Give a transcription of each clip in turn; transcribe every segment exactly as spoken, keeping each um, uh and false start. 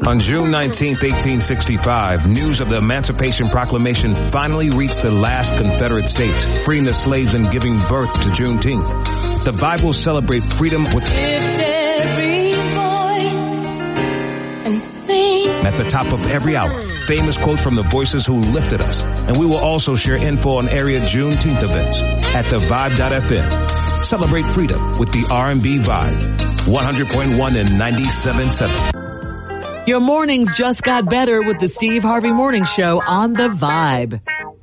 On June nineteenth, eighteen sixty-five, news of the Emancipation Proclamation finally reached the last Confederate states, freeing the slaves and giving birth to Juneteenth. The Bible celebrates freedom with Lift every voice and sing. At the top of every hour, famous quotes from the voices who lifted us. And we will also share info on area Juneteenth events at the vibe dot f m. Celebrate freedom with the R and B Vibe. one hundred point one and ninety-seven point seven. Your mornings just got better with the Steve Harvey Morning Show on The Vibe.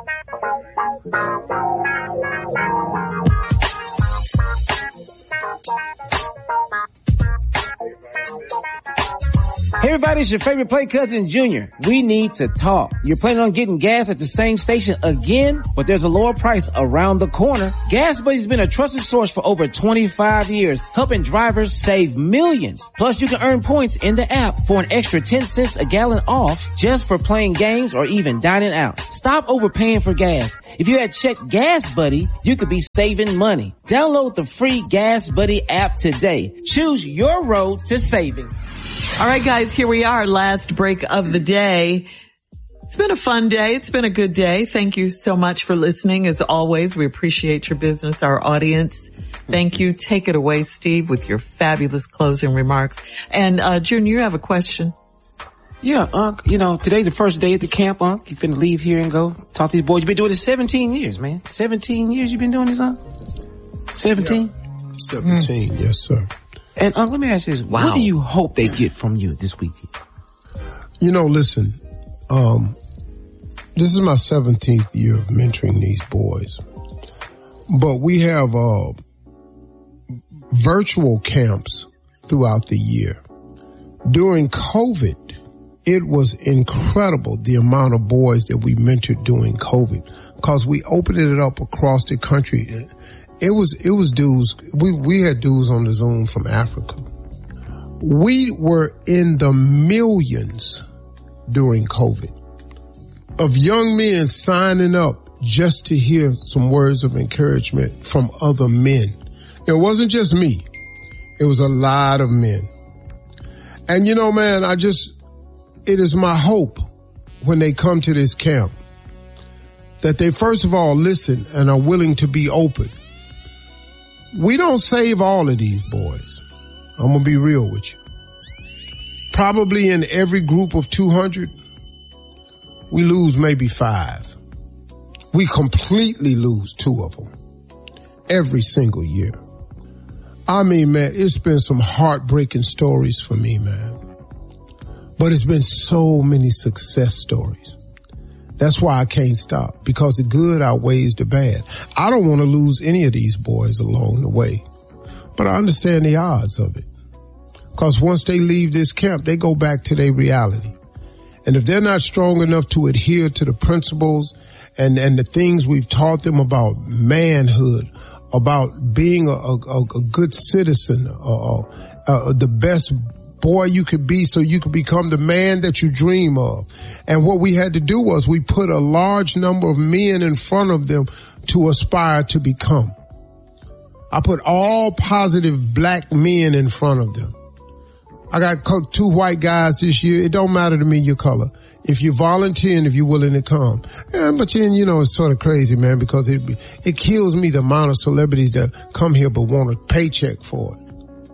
Hey everybody, it's your favorite play cousin Junior. We need to talk. You're planning on getting gas at the same station again, but there's a lower price around the corner. Gas Buddy's been a trusted source for over twenty-five years, helping drivers save millions. Plus you can earn points in the app for an extra ten cents a gallon off just for playing games or even dining out. Stop overpaying for gas. If you had checked Gas Buddy, you could be saving money. Download the free Gas Buddy app today. Choose your road to savings. All right, guys, here we are, last break of the day. It's been a fun day. It's been a good day. Thank you so much for listening. As always, we appreciate your business, our audience. Thank you. Take it away, Steve, with your fabulous closing remarks. And, uh, Junior, you have a question? Yeah, Unc, you know, today the first day at the camp, Unc. You finna leave here and go talk to these boys. You've been doing this seventeen years, man. seventeen years you've been doing this, Unc? seventeen? Yeah, seventeen, mm. Yes, sir. And uh, let me ask you this. Wow. What do you hope they get from you this weekend? You know, listen, um, this is my seventeenth year of mentoring these boys. But we have uh, virtual camps throughout the year. During COVID, it was incredible the amount of boys that we mentored during COVID because we opened it up across the country. It was, it was dudes, we, we had dudes on the Zoom from Africa. We were in the millions during COVID of young men signing up just to hear some words of encouragement from other men. It wasn't just me. It was a lot of men. And you know, man, I just, it is my hope when they come to this camp that they first of all listen and are willing to be open. We don't save all of these boys. I'm going to be real with you. Probably in every group of two hundred, we lose maybe five. We completely lose two of them every single year. I mean, man, it's been some heartbreaking stories for me, man. But it's been so many success stories. That's why I can't stop, because the good outweighs the bad. I don't want to lose any of these boys along the way, but I understand the odds of it. Because once they leave this camp, they go back to their reality. And if they're not strong enough to adhere to the principles and, and the things we've taught them about manhood, about being a, a, a good citizen, uh, uh, the best boy you could be so you could become the man that you dream of. And what we had to do was we put a large number of men in front of them to aspire to become. I put all positive black men in front of them. I got two white guys this year. It don't matter to me your color. If you volunteer and if you're willing to come. Yeah, but then, you know, it's sort of crazy, man, because it it kills me the amount of celebrities that come here but want a paycheck for it.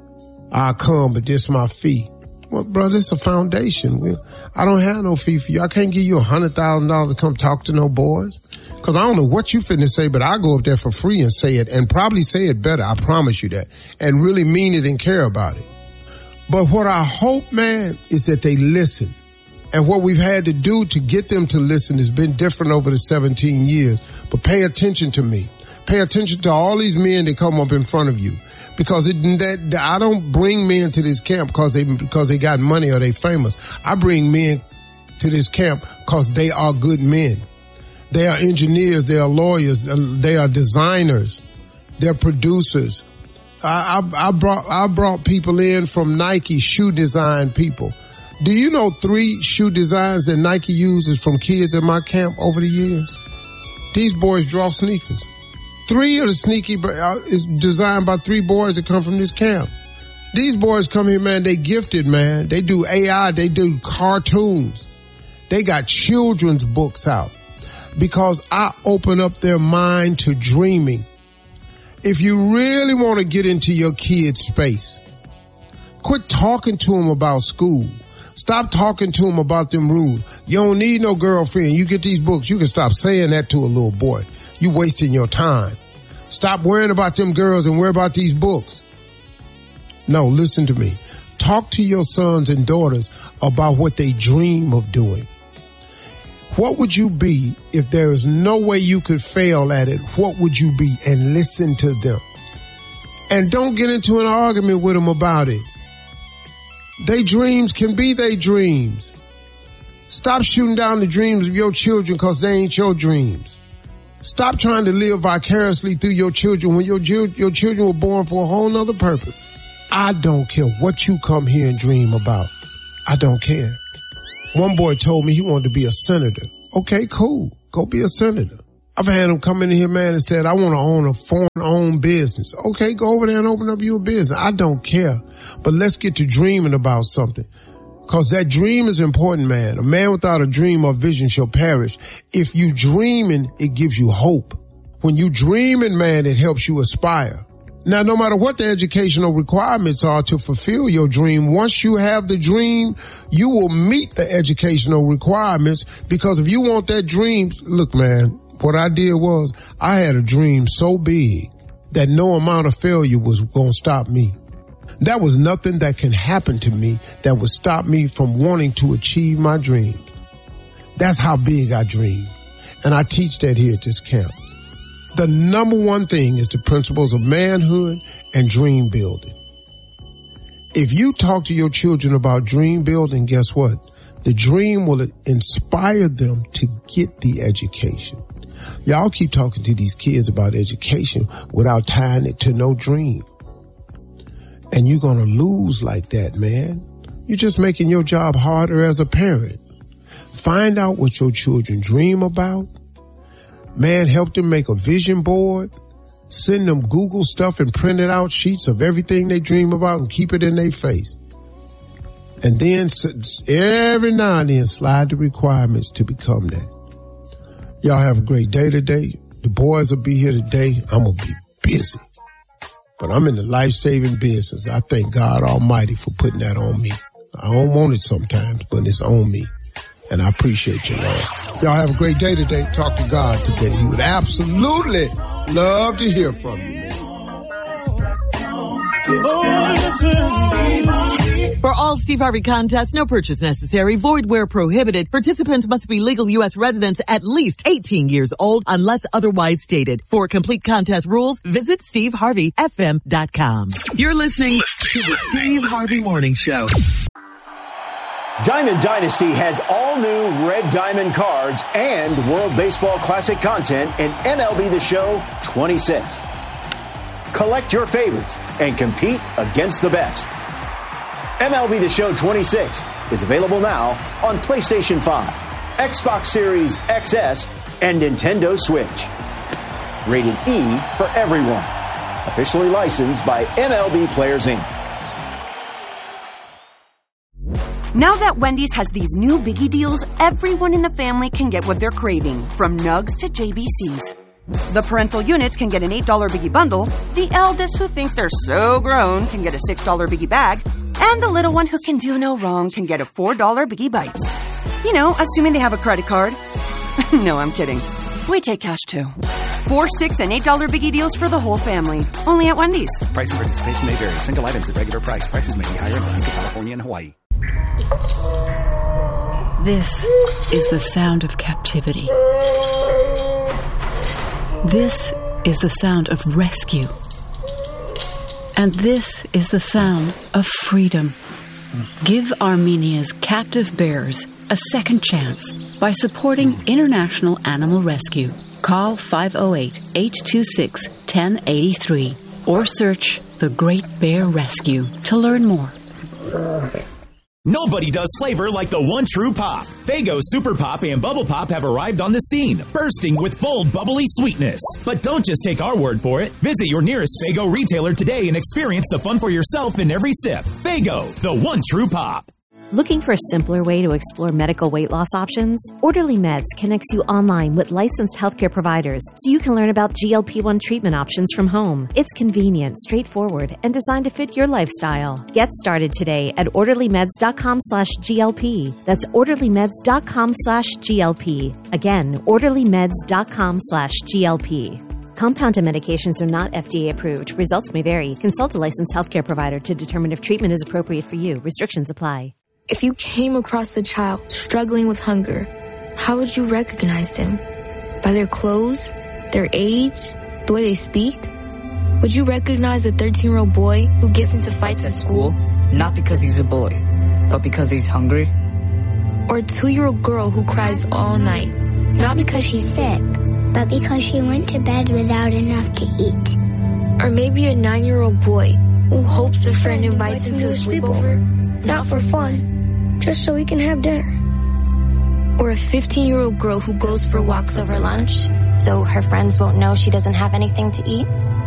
I come, but this my fee. Well, bro, this is a foundation. We, I don't have no fee for you. I can't give you a hundred thousand dollars to come talk to no boys. Cause I don't know what you finna say, but I go up there for free and say it and probably say it better. I promise you that, and really mean it and care about it. But what I hope, man, is that they listen. And what we've had to do to get them to listen has been different over the seventeen years. But pay attention to me. Pay attention to all these men that come up in front of you. Because it, that, I don't bring men to this camp because they, because they got money or they famous. I bring men to this camp because they are good men. They are engineers. They are lawyers. They are designers. They're producers. I, I, I brought, I brought people in from Nike, shoe design people. Do you know three shoe designs that Nike uses from kids at my camp over the years? These boys draw sneakers. Three of the sneaky uh, is designed by three boys that come from this camp. These boys come here, man, they gifted, man. They do A I, they do cartoons. They got children's books out because I open up their mind to dreaming. If you really want to get into your kid's space, quit talking to them about school. Stop talking to them about them rules. You don't need no girlfriend. You get these books. You can stop saying that to a little boy. You wasting your time. Stop worrying about them girls and worry about these books. No, listen to me. Talk to your sons and daughters about what they dream of doing. What would you be if there is no way you could fail at it? What would you be? And listen to them. And don't get into an argument with them about it. They dreams can be their dreams. Stop shooting down the dreams of your children because they ain't your dreams. Stop trying to live vicariously through your children when your, your children were born for a whole nother purpose. I don't care what you come here and dream about. I don't care. One boy told me he wanted to be a senator. Okay, cool. Go be a senator. I've had him come in here, man, and said, I want to own a foreign-owned business. Okay, go over there and open up your business. I don't care. But let's get to dreaming about something. Because that dream is important, man. A man without a dream or vision shall perish. If you dreaming, it gives you hope. When you dreaming, man, it helps you aspire. Now, no matter what the educational requirements are to fulfill your dream, once you have the dream, you will meet the educational requirements, because if you want that dream, look, man, what I did was I had a dream so big that no amount of failure was going to stop me. That was nothing that can happen to me that would stop me from wanting to achieve my dream. That's how big I dream. And I teach that here at this camp. The number one thing is the principles of manhood and dream building. If you talk to your children about dream building, guess what? The dream will inspire them to get the education. Y'all keep talking to these kids about education without tying it to no dream. And you're going to lose like that, man. You're just making your job harder as a parent. Find out what your children dream about. Man, help them make a vision board. Send them Google stuff and printed out sheets of everything they dream about and keep it in their face. And then every now and then slide the requirements to become that. Y'all have a great day today. The boys will be here today. I'm going to be busy. But I'm in the life-saving business. I thank God Almighty for putting that on me. I don't want it sometimes, but it's on me. And I appreciate you, Lord. Y'all have a great day today. Talk to God today. He would absolutely love to hear from you, man. For all Steve Harvey contests, no purchase necessary, void where prohibited. Participants must be legal U S residents at least eighteen years old unless otherwise stated. For complete contest rules, visit steve harvey f m dot com. You're listening to the Steve Harvey Morning Show. Diamond Dynasty has all new Red Diamond cards and World Baseball Classic content in M L B The Show twenty-six. Collect your favorites and compete against the best. M L B The Show twenty-six is available now on PlayStation five, Xbox Series X S, and Nintendo Switch. Rated E for everyone. Officially licensed by M L B Players Incorporated. Now that Wendy's has these new biggie deals, everyone in the family can get what they're craving, from nugs to J B Cs. The parental units can get an eight dollar biggie bundle, the eldest who think they're so grown can get a six dollar biggie bag, and the little one who can do no wrong can get a four dollar biggie bites. You know, assuming they have a credit card. No, I'm kidding. We take cash too. Four, six, and eight dollar biggie deals for the whole family. Only at Wendy's. Price and participation may vary. Single items at regular price. Prices may be higher in Alaska, California, and Hawaii. This is the sound of captivity. This is the sound of rescue. And this is the sound of freedom. Give Armenia's captive bears a second chance by supporting International Animal Rescue. Call five oh eight, eight two six, one oh eight three or search The Great Bear Rescue to learn more. Nobody does flavor like the one true pop. Faygo Super Pop and Bubble Pop have arrived on the scene, bursting with bold, bubbly sweetness. But don't just take our word for it. Visit your nearest Faygo retailer today and experience the fun for yourself in every sip. Faygo, the one true pop. Looking for a simpler way to explore medical weight loss options? Orderly Meds connects you online with licensed healthcare providers so you can learn about G L P one treatment options from home. It's convenient, straightforward, and designed to fit your lifestyle. Get started today at orderlymeds.com slash GLP. That's orderlymeds.com slash GLP. Again, orderlymeds.com slash GLP. Compounded medications are not F D A approved. Results may vary. Consult a licensed healthcare provider to determine if treatment is appropriate for you. Restrictions apply. If you came across a child struggling with hunger, how would you recognize them? By their clothes, their age, the way they speak? Would you recognize a thirteen-year-old boy who gets into fights at school, not because he's a boy, but because he's hungry? Or a two-year-old girl who cries all night, not because she's sick, but because she went to bed without enough to eat? Or maybe a nine-year-old boy who hopes a friend invites him to a sleepover, not for fun, just so we can have dinner. Or a fifteen-year-old girl who goes for walks over lunch, so her friends won't know she doesn't have anything to eat?